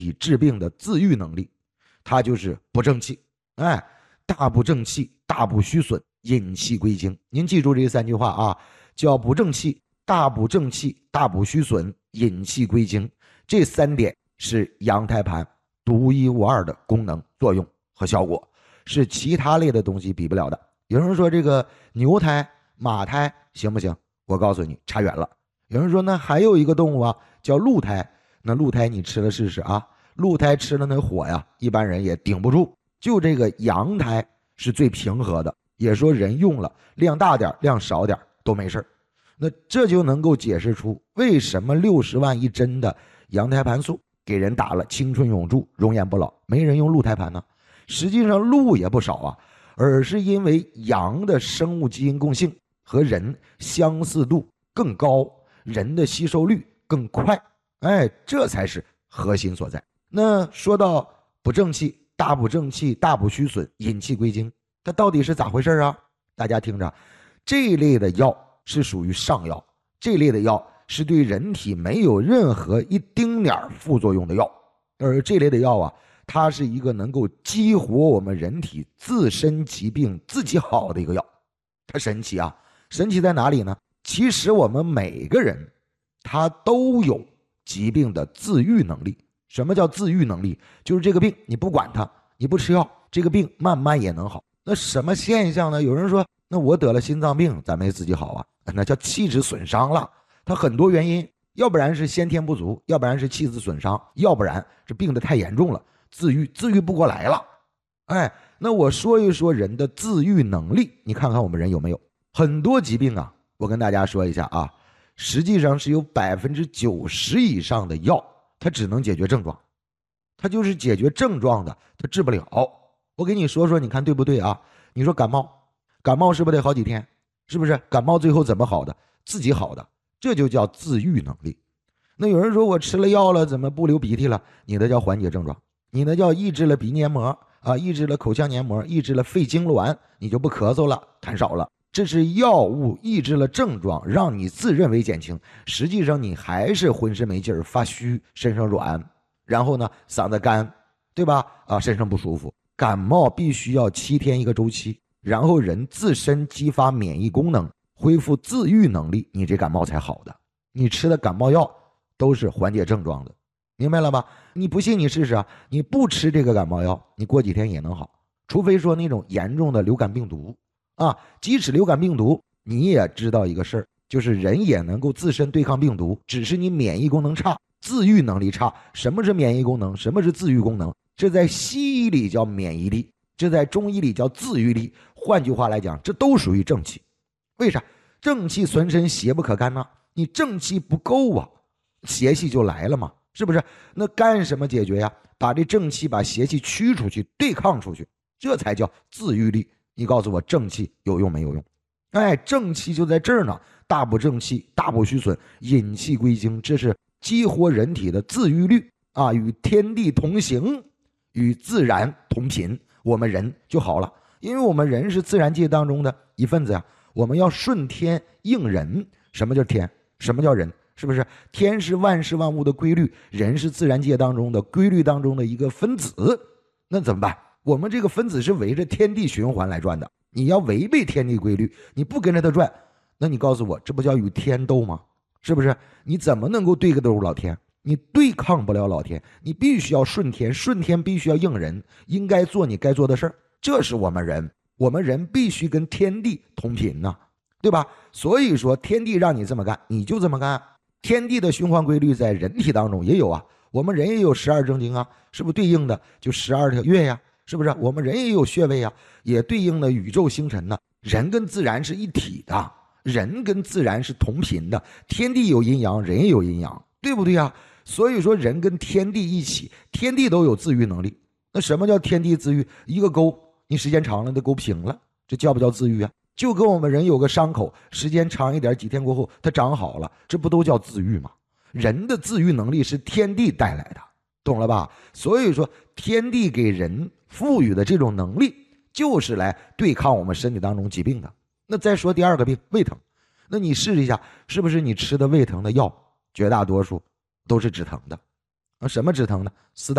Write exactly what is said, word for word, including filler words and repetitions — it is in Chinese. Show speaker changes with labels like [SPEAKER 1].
[SPEAKER 1] 体治病的自愈能力，它就是不正气。哎，大不正气，大不虚损，引气归经。您记住这三句话啊，叫不正气、大不正气、大不虚损，引气归经。这三点是羊胎盘独一无二的功能、作用和效果，是其他类的东西比不了的。有人说这个牛胎、马胎行不行？我告诉你，差远了。有人说那还有一个动物啊，叫鹿胎。那鹿胎你吃了试试啊，鹿胎吃了那火呀，一般人也顶不住。就这个羊胎是最平和的，也说人用了量大点量少点都没事。那这就能够解释出为什么六十万一针的羊胎盘素给人打了青春永驻、容颜不老，没人用鹿胎盘呢？实际上鹿也不少啊，而是因为羊的生物基因共性和人相似度更高，人的吸收率更快，哎，这才是核心所在。那说到不正气、大不正气、大不虚损、引气归经，它到底是咋回事啊？大家听着，这一类的药是属于上药，这类的药是对人体没有任何一丁点副作用的药，而这类的药啊，它是一个能够激活我们人体自身疾病自己好的一个药。它神奇啊，神奇在哪里呢？其实我们每个人他都有疾病的自愈能力。什么叫自愈能力？就是这个病你不管它，你不吃药，这个病慢慢也能好。那什么现象呢？有人说那我得了心脏病咋没自己好啊？那叫气质损伤了。它很多原因，要不然是先天不足，要不然是气质损伤，要不然这病得太严重了，自愈自愈不过来了。哎，那我说一说人的自愈能力，你看看我们人有没有？很多疾病啊，我跟大家说一下啊，实际上是有百分之九十以上的药，它只能解决症状，它就是解决症状的，它治不了。我给你说说，你看对不对啊？你说感冒，感冒是不是得好几天？是不是？感冒最后怎么好的？自己好的，这就叫自愈能力。那有人说我吃了药了，怎么不流鼻涕了？你的叫缓解症状，你的叫抑制了鼻黏膜啊，抑制了口腔黏膜，抑制了肺痉挛，你就不咳嗽了，痰少了。这是药物抑制了症状，让你自认为减轻，实际上你还是浑身没劲儿，发虚，身上软，然后呢嗓子干，对吧？啊，身上不舒服。感冒必须要七天一个周期，然后人自身激发免疫功能，恢复自愈能力，你这感冒才好的。你吃的感冒药都是缓解症状的，明白了吧？你不信你试试啊，你不吃这个感冒药，你过几天也能好，除非说那种严重的流感病毒啊。即使流感病毒，你也知道一个事儿，就是人也能够自身对抗病毒，只是你免疫功能差，自愈能力差。什么是免疫功能？什么是自愈功能？这在西医里叫免疫力，这在中医里叫自愈力。换句话来讲，这都属于正气。为啥？正气存身，邪不可干呢？你正气不够啊，邪气就来了嘛，是不是？那干什么解决呀？把这正气把邪气驱出去，对抗出去，这才叫自愈力。你告诉我正气有用没有用？哎，正气就在这儿呢，大不正气，大不虚损，引气归经，这是激活人体的自愈律啊，与天地同行，与自然同频，我们人就好了。因为我们人是自然界当中的一份子呀，我们要顺天应人。什么叫天？什么叫人？是不是？天是万事万物的规律，人是自然界当中的规律当中的一个分子。那怎么办？我们这个分子是围着天地循环来转的，你要违背天地规律，你不跟着它转，那你告诉我，这不叫与天斗吗？是不是？你怎么能够对个斗老天？你对抗不了老天，你必须要顺天，顺天必须要应人，应该做你该做的事儿。这是我们人，我们人必须跟天地同频呐、啊，对吧？所以说天地让你这么干，你就这么干。天地的循环规律在人体当中也有啊，我们人也有十二正经啊，是不是对应的就十二条月呀？是不是？我们人也有穴位啊，也对应的宇宙星辰呢、啊。人跟自然是一体的，人跟自然是同频的，天地有阴阳，人也有阴阳，对不对啊？所以说人跟天地一起，天地都有自愈能力。那什么叫天地自愈？一个沟你时间长了都沟平了，这叫不叫自愈啊？就跟我们人有个伤口，时间长一点，几天过后它长好了，这不都叫自愈吗？人的自愈能力是天地带来的，懂了吧？所以说天地给人赋予的这种能力，就是来对抗我们身体当中疾病的。那再说第二个病，胃疼。那你试一下，是不是你吃的胃疼的药绝大多数都是止疼的啊？什么止疼的？四大